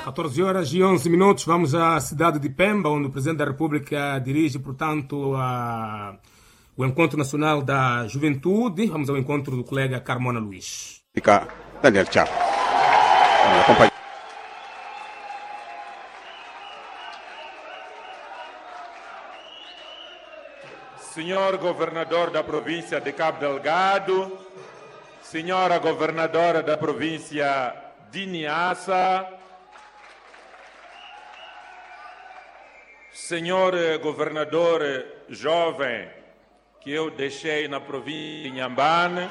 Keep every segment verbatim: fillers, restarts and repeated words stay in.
quatorze horas e onze minutos, vamos à cidade de Pemba, onde o Presidente da República dirige, portanto, a... o Encontro Nacional da Juventude. Vamos ao encontro do colega Carmona Luiz. Fica Daniel Chapo. Acompanhe. Senhor Governador da província de Cabo Delgado, Senhora Governadora da província de Niassa, Senhor Governador jovem que eu deixei na província de Inhambane,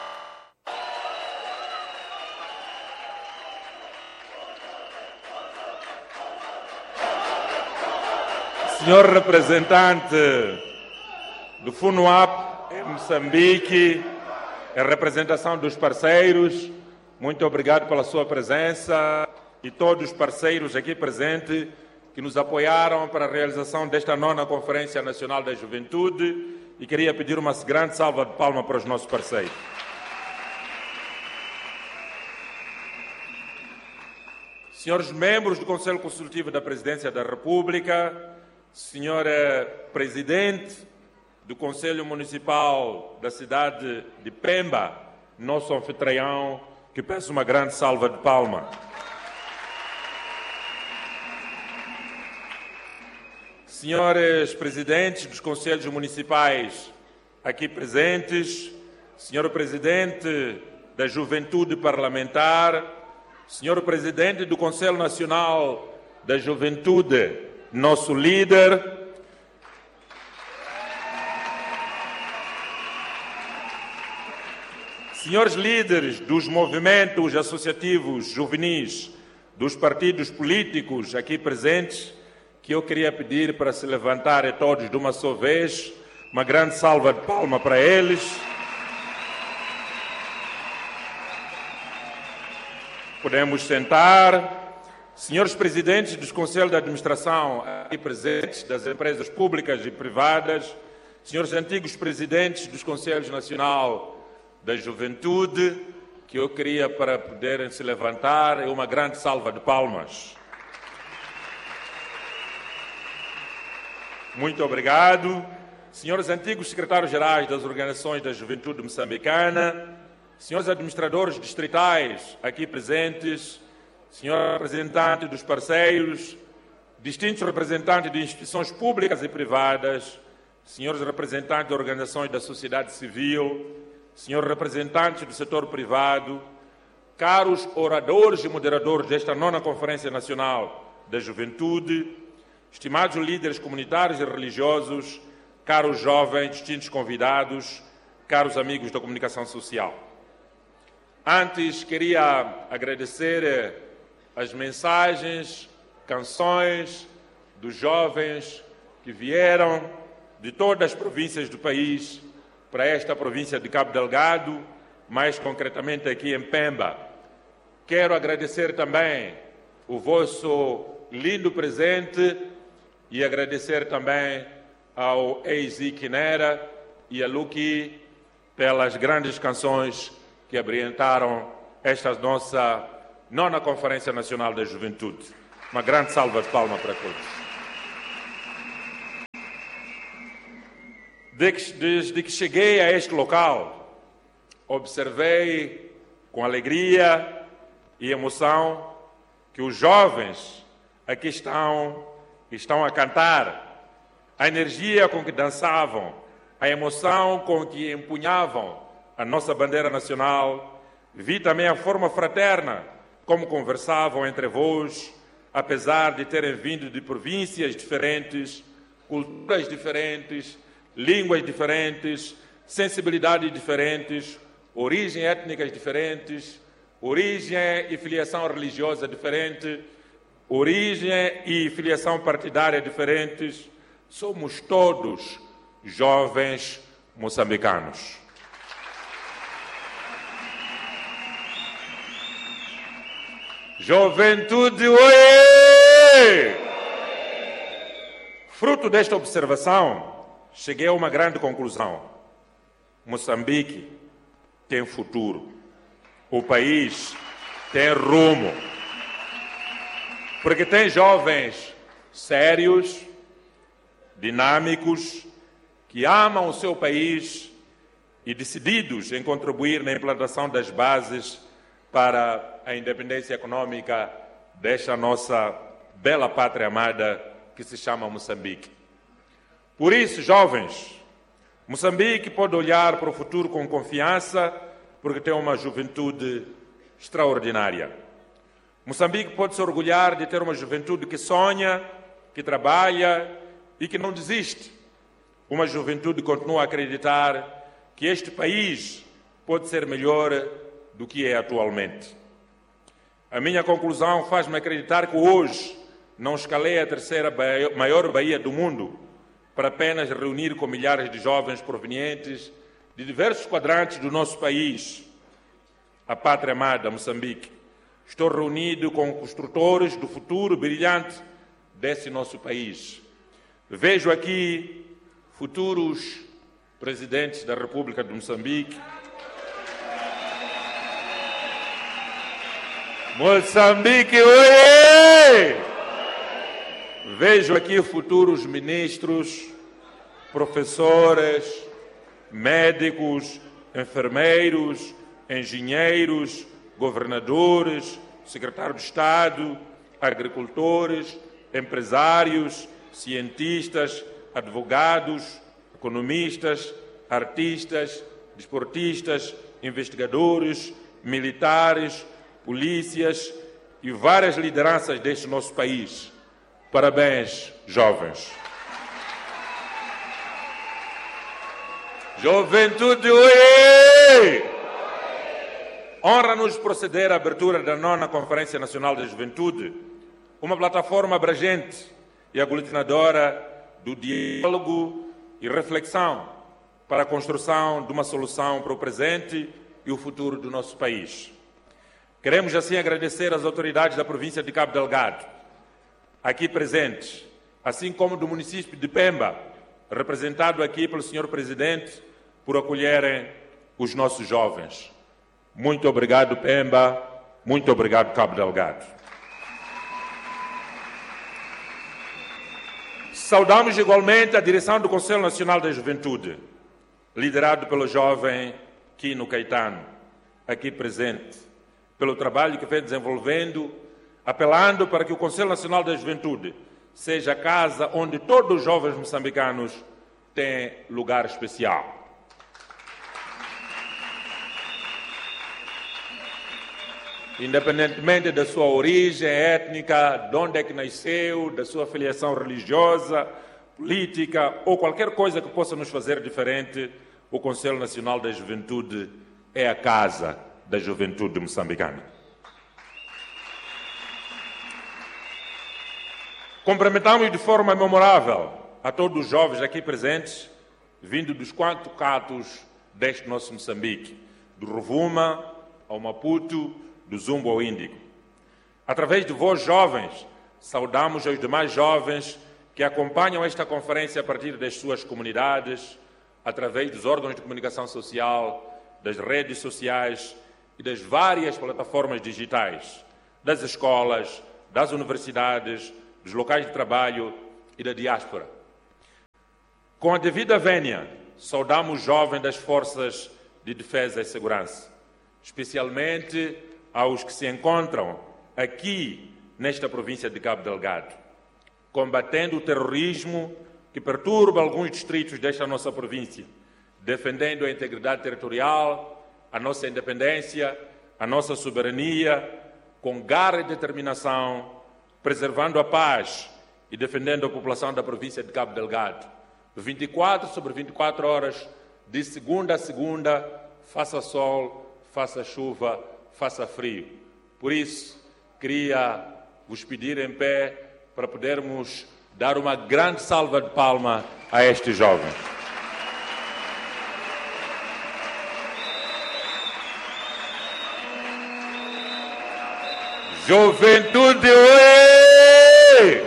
Senhor representante do FUNUAP em Moçambique, em representação dos parceiros, muito obrigado pela sua presença e todos os parceiros aqui presentes que nos apoiaram para a realização desta nona Conferência Nacional da Juventude, e queria pedir uma grande salva de palmas para os nossos parceiros. Senhores membros do Conselho Consultivo da Presidência da República, Senhora Presidente do Conselho Municipal da cidade de Pemba, nosso anfitrião, que peço uma grande salva de palmas. Senhores Presidentes dos Conselhos Municipais aqui presentes, Senhor Presidente da Juventude Parlamentar, Senhor Presidente do Conselho Nacional da Juventude, nosso líder, senhores líderes dos movimentos associativos juvenis, dos partidos políticos aqui presentes, que eu queria pedir para se levantarem todos de uma só vez, uma grande salva de palmas para eles. Podemos sentar. Senhores presidentes dos conselhos de administração aqui presentes, das empresas públicas e privadas, senhores antigos presidentes dos Conselhos Nacional da Juventude, que eu queria para poderem se levantar, e uma grande salva de palmas. Muito obrigado. Senhores antigos secretários-gerais das organizações da Juventude Moçambicana, senhores administradores distritais aqui presentes, senhor representante dos parceiros, distintos representantes de instituições públicas e privadas, senhores representantes de organizações da sociedade civil, senhores representantes do setor privado, caros oradores e moderadores desta nona Conferência Nacional da Juventude, estimados líderes comunitários e religiosos, caros jovens, distintos convidados, caros amigos da comunicação social. Antes, queria agradecer as mensagens, canções dos jovens que vieram de todas as províncias do país para esta província de Cabo Delgado, mais concretamente aqui em Pemba. Quero agradecer também o vosso lindo presente e agradecer também ao Eizi Quinera e a Luki pelas grandes canções que abrilhantaram esta nossa nona Conferência Nacional da Juventude. Uma grande salva de palmas para todos. Desde que cheguei a este local, observei com alegria e emoção que os jovens aqui estão, estão a cantar, a energia com que dançavam, a emoção com que empunhavam a nossa bandeira nacional. Vi também a forma fraterna como conversavam entre vós, apesar de terem vindo de províncias diferentes, culturas diferentes, línguas diferentes, sensibilidades diferentes, origem étnicas diferentes, origem e filiação religiosa diferente, origem e filiação partidária diferentes. Somos todos jovens moçambicanos. Juventude, oie! Fruto desta observação, cheguei a uma grande conclusão. Moçambique tem futuro. O país tem rumo. porque tem jovens sérios, dinâmicos, que amam o seu país e decididos em contribuir na implantação das bases para a independência econômica desta nossa bela pátria amada que se chama Moçambique. Por isso, jovens, Moçambique pode olhar para o futuro com confiança porque tem uma juventude extraordinária. Moçambique pode se orgulhar de ter uma juventude que sonha, que trabalha e que não desiste. Uma juventude que continua a acreditar que este país pode ser melhor do que é atualmente. A minha conclusão faz-me acreditar que hoje não escalei a terceira maior baía do mundo para apenas reunir com milhares de jovens provenientes de diversos quadrantes do nosso país, a pátria amada Moçambique. Estou reunido com construtores do futuro brilhante desse nosso país. Vejo aqui futuros presidentes da República de Moçambique. Moçambique, ué! Vejo aqui futuros ministros, professores, médicos, enfermeiros, engenheiros, governadores, secretário de Estado, agricultores, empresários, cientistas, advogados, economistas, artistas, desportistas, investigadores, militares, polícias e várias lideranças deste nosso país. Parabéns, jovens. Juventude, ué! Honra-nos proceder à abertura da nona Conferência Nacional da Juventude, uma plataforma abrangente e aglutinadora do diálogo e reflexão para a construção de uma solução para o presente e o futuro do nosso país. Queremos assim agradecer às autoridades da província de Cabo Delgado, aqui presentes, assim como do município de Pemba, representado aqui pelo senhor Presidente, por acolherem os nossos jovens. Muito obrigado, Pemba. Muito obrigado, Cabo Delgado. Saudamos igualmente a direção do Conselho Nacional da Juventude, liderado pelo jovem Quino Caetano, aqui presente, pelo trabalho que vem desenvolvendo, apelando para que o Conselho Nacional da Juventude seja a casa onde todos os jovens moçambicanos têm lugar especial. Independentemente da sua origem étnica, de onde é que nasceu, da sua filiação religiosa, política ou qualquer coisa que possa nos fazer diferente, o Conselho Nacional da Juventude é a casa da juventude moçambicana. Cumprimentamos de forma memorável a todos os jovens aqui presentes, vindo dos quatro cantos deste nosso Moçambique, do Rovuma ao Maputo, do Zumbo ao Índico. Através de vós, jovens, saudamos aos demais jovens que acompanham esta conferência a partir das suas comunidades, através dos órgãos de comunicação social, das redes sociais e das várias plataformas digitais, das escolas, das universidades, dos locais de trabalho e da diáspora. Com a devida vénia, saudamos os jovens das forças de defesa e segurança, especialmente aos que se encontram aqui nesta província de Cabo Delgado, combatendo o terrorismo que perturba alguns distritos desta nossa província, defendendo a integridade territorial, a nossa independência, a nossa soberania, com garra e determinação, preservando a paz e defendendo a população da província de Cabo Delgado. vinte e quatro sobre vinte e quatro horas, de segunda a segunda, faça sol, faça chuva, faça frio. Por isso, queria vos pedir em pé para podermos dar uma grande salva de palmas a estes jovens. Juventude, ué!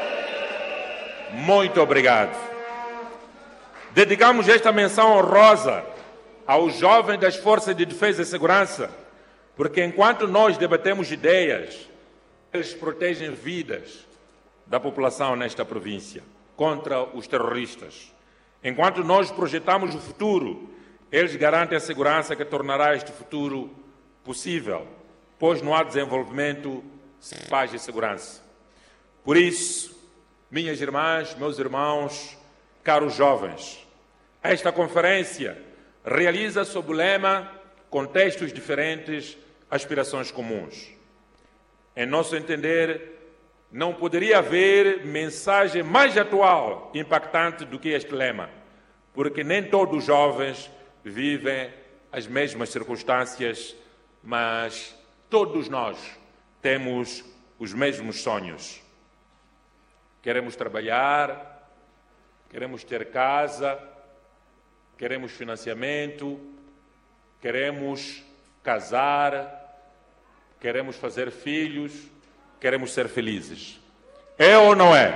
Muito obrigado. Dedicamos esta menção honrosa aos jovens das Forças de Defesa e Segurança, porque enquanto nós debatemos ideias, Eles protegem vidas da população nesta província contra os terroristas. Enquanto nós projetamos o futuro, eles garantem a segurança que tornará este futuro possível, pois não há desenvolvimento sem paz e segurança. Por isso, minhas irmãs, meus irmãos, caros jovens, esta conferência realiza sob o lema Contextos diferentes, aspirações comuns. Em nosso entender, não poderia haver mensagem mais atual e impactante do que este lema, porque nem todos os jovens vivem as mesmas circunstâncias, mas todos nós temos os mesmos sonhos. Queremos trabalhar, queremos ter casa, queremos financiamento, queremos casar, queremos fazer filhos, queremos ser felizes. É ou não é?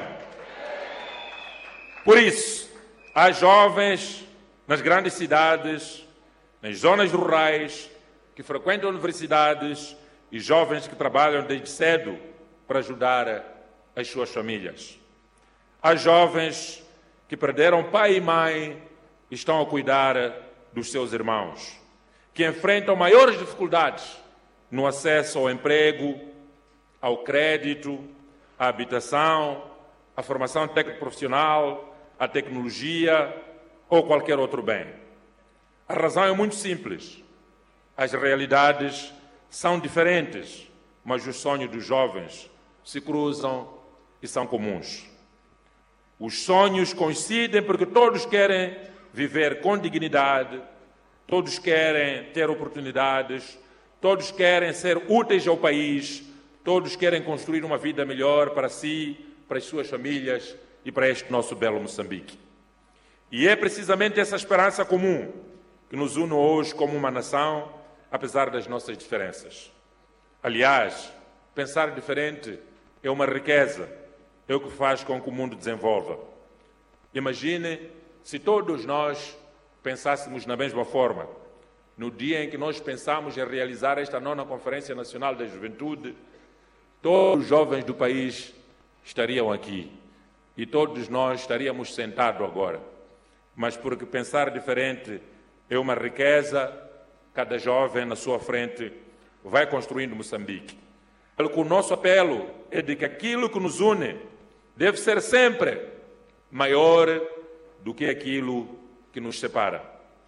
Por isso, há jovens nas grandes cidades, nas zonas rurais, que frequentam universidades e jovens que trabalham desde cedo para ajudar as suas famílias. Há jovens que perderam pai e mãe e estão a cuidar dos seus irmãos, que enfrentam maiores dificuldades no acesso ao emprego, ao crédito, à habitação, à formação técnico-profissional, à tecnologia ou qualquer outro bem. A razão é muito simples. As realidades são diferentes, mas os sonhos dos jovens se cruzam e são comuns. Os sonhos coincidem porque todos querem viver com dignidade, todos querem ter oportunidades, todos querem ser úteis ao país, todos querem construir uma vida melhor para si, para as suas famílias e para este nosso belo Moçambique. E é precisamente essa esperança comum que nos une hoje como uma nação, apesar das nossas diferenças. Aliás, pensar diferente é uma riqueza, é o que faz com que o mundo desenvolva. Imagine se todos nós pensássemos na mesma forma. No dia em que nós pensamos em realizar esta nona Conferência Nacional da Juventude, todos os jovens do país estariam aqui e todos nós estaríamos sentados agora. Mas porque pensar diferente é uma riqueza, cada jovem na sua frente vai construindo Moçambique. O nosso apelo é de que aquilo que nos une deve ser sempre maior do que aquilo que nos separa.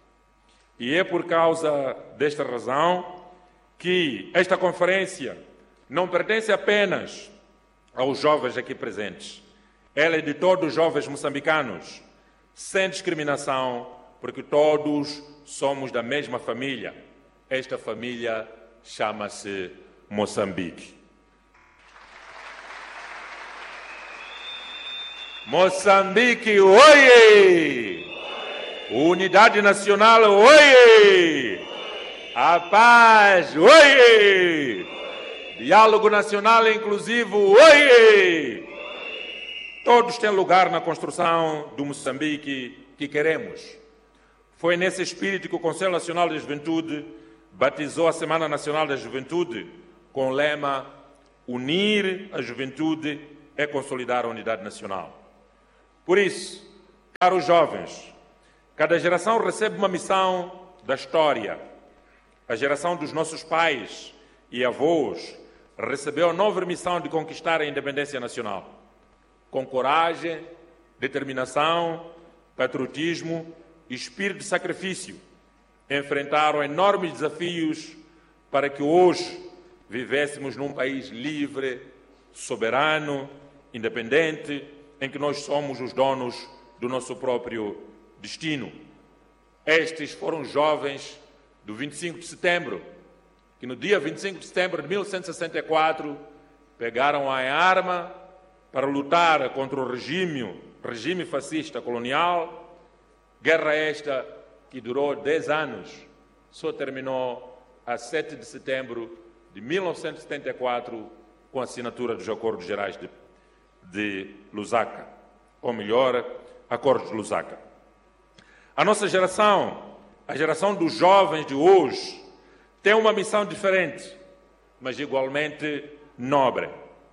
E é por causa desta razão que esta conferência não pertence apenas aos jovens aqui presentes. Ela é de todos os jovens moçambicanos, sem discriminação, porque todos somos da mesma família. Esta família chama-se Moçambique. Moçambique, oie! Unidade nacional, oie! A paz, oie! Diálogo nacional inclusivo, oie! Todos têm lugar na construção do Moçambique que queremos. Foi nesse espírito que o Conselho Nacional da Juventude batizou a Semana Nacional da Juventude com o lema Unir a Juventude é consolidar a unidade nacional. Por isso, caros jovens, cada geração recebe uma missão da história. A geração dos nossos pais e avós recebeu a nova missão de conquistar a independência nacional. Com coragem, determinação, patriotismo e espírito de sacrifício, enfrentaram enormes desafios para que hoje vivêssemos num país livre, soberano, independente, em que nós somos os donos do nosso próprio destino. Estes foram jovens do vinte e cinco de setembro, que no dia vinte e cinco de setembro de mil novecentos e sessenta e quatro pegaram a arma para lutar contra o regime, regime fascista colonial, guerra esta que durou dez anos, só terminou a sete de setembro de mil novecentos e setenta e quatro com a assinatura dos Acordos Gerais de, de Lusaka, ou melhor, Acordos de Lusaka. A nossa geração, a geração dos jovens de hoje, tem uma missão diferente, mas igualmente nobre.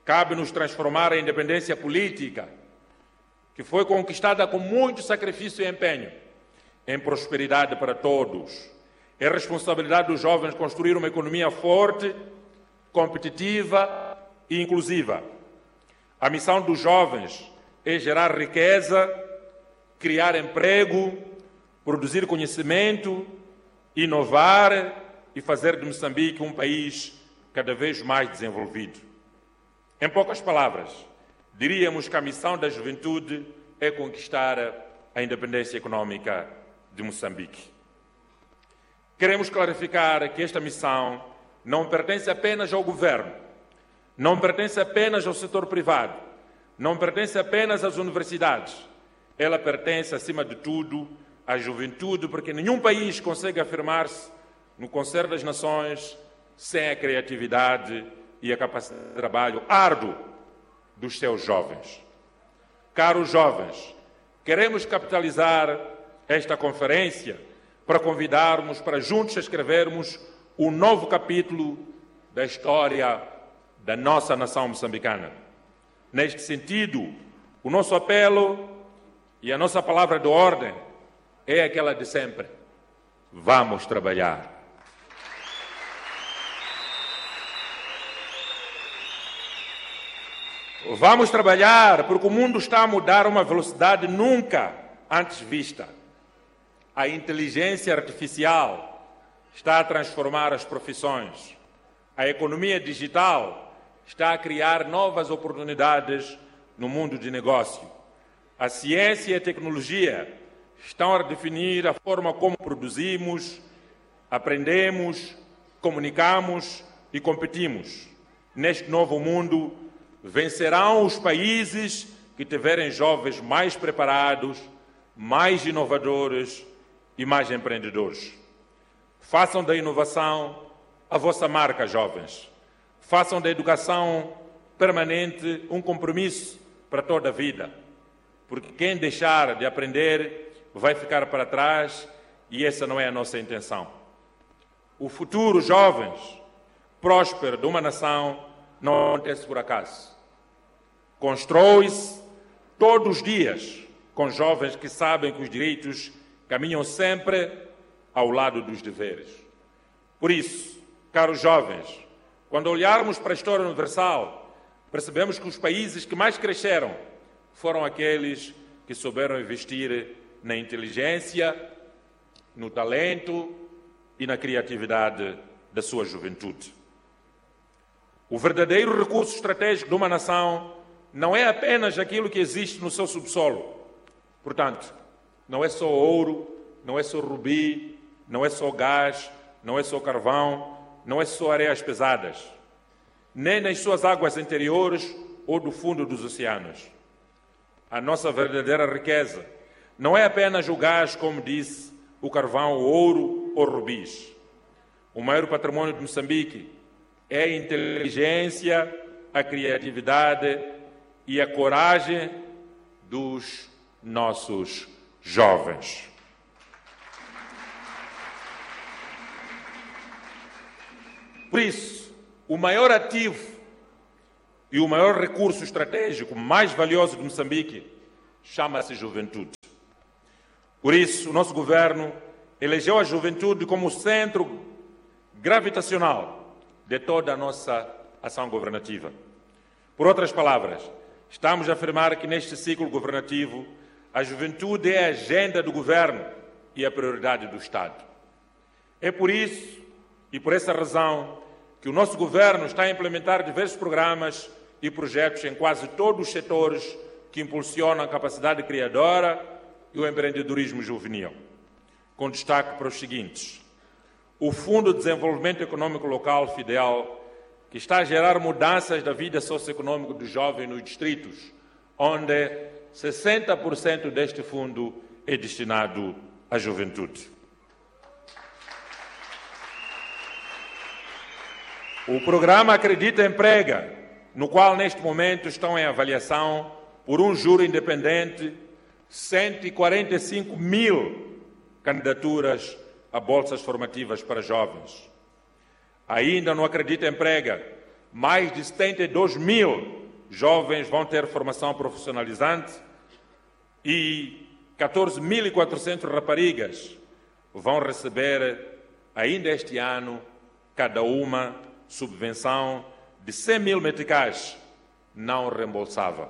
cabe-nos transformar a independência política, que foi conquistada com muito sacrifício e empenho, em prosperidade para todos. É responsabilidade dos jovens construir uma economia forte, competitiva e inclusiva. A missão dos jovens é gerar riqueza, criar emprego, produzir conhecimento, inovar e fazer de Moçambique um país cada vez mais desenvolvido. Em poucas palavras, diríamos que a missão da juventude é conquistar a independência econômica de Moçambique. Queremos clarificar que esta missão não pertence apenas ao governo, não pertence apenas ao setor privado, não pertence apenas às universidades. Ela pertence, acima de tudo, à juventude, porque nenhum país consegue afirmar-se no concerto das nações sem a criatividade e a capacidade de trabalho árduo dos seus jovens. Caros jovens, queremos capitalizar esta conferência para convidarmos para juntos escrevermos um novo capítulo da história da nossa nação moçambicana. Neste sentido, o nosso apelo e a nossa palavra de ordem é aquela de sempre: vamos trabalhar. Vamos trabalhar porque o mundo está a mudar a uma velocidade nunca antes vista. A inteligência artificial está a transformar as profissões. A economia digital está a criar novas oportunidades no mundo de negócio. A ciência e a tecnologia estão a definir a forma como produzimos, aprendemos, comunicamos e competimos. Neste novo mundo, vencerão os países que tiverem jovens mais preparados, mais inovadores e mais empreendedores. Façam da inovação a vossa marca, jovens. Façam da educação permanente um compromisso para toda a vida. Porque quem deixar de aprender vai ficar para trás e essa não é a nossa intenção. O futuro, jovens, próspero de uma nação não acontece por acaso. Constrói-se todos os dias com jovens que sabem que os direitos caminham sempre ao lado dos deveres. Por isso, caros jovens, quando olharmos para a história universal, percebemos que os países que mais cresceram foram aqueles que souberam investir na inteligência, no talento e na criatividade da sua juventude. O verdadeiro recurso estratégico de uma nação não é apenas aquilo que existe no seu subsolo. Portanto, não é só ouro, não é só rubi, não é só gás, não é só carvão, não é só areias pesadas, nem nas suas águas interiores ou do fundo dos oceanos. A nossa verdadeira riqueza não é apenas o gás, como disse, o carvão, o ouro ou rubis. O maior patrimônio de Moçambique é a inteligência, a criatividade e a coragem dos nossos jovens. Por isso, o maior ativo e o maior recurso estratégico mais valioso de Moçambique chama-se juventude. Por isso, o nosso governo elegeu a juventude como centro gravitacional de toda a nossa ação governativa. Por outras palavras, estamos a afirmar que neste ciclo governativo a juventude é a agenda do governo e a prioridade do Estado. É por isso e por essa razão que o nosso governo está a implementar diversos programas e projetos em quase todos os setores que impulsionam a capacidade criadora e o empreendedorismo juvenil, com destaque para os seguintes: o Fundo de Desenvolvimento Econômico Local, FIDEL, que está a gerar mudanças da vida socioeconômica dos jovens nos distritos, onde sessenta por cento deste fundo é destinado à juventude. O programa Acredita Emprega, no qual neste momento estão em avaliação, por um júri independente, cento e quarenta e cinco mil candidaturas a bolsas formativas para jovens. Ainda no Acredita Emprega, mais de setenta e dois mil jovens vão ter formação profissionalizante e catorze mil e quatrocentas raparigas vão receber, ainda este ano, cada uma subvenção de cem mil meticais não reembolsável.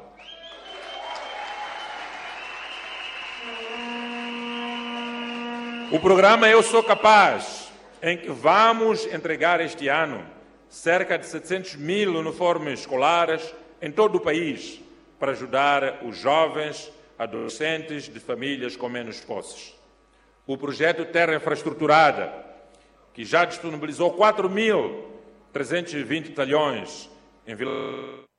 O programa Eu Sou Capaz, em que vamos entregar este ano cerca de setecentos mil uniformes escolares em todo o país para ajudar os jovens, adolescentes de famílias com menos posses. O projeto Terra Infraestruturada, que já disponibilizou quatro mil trezentos e vinte talhões em Vila